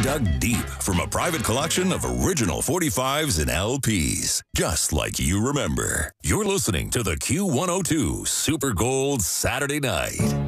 dug deep from a private collection of original 45s and LPs, just like you remember. You're listening to the Q102 Super Gold Saturday Night.